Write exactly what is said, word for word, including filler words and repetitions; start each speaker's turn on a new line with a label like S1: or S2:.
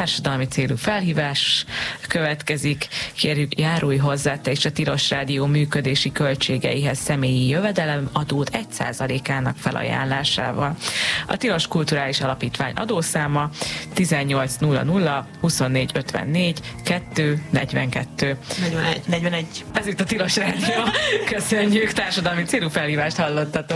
S1: társadalmi célú felhívás következik. Kérjük, járulj hozzá te is a Tilos Rádió működési költségeihez személyi jövedelemadód egy százalékának felajánlásával. A Tilos Kulturális Alapítvány adószáma tizennyolc nulla nulla huszonnégy ötvennégy kettő negyvenkettő.
S2: negyvenegy. negyvenegy.
S1: Ez itt a Tilos Rádió. Köszönjük, társadalmi célú felhívást hallottatok.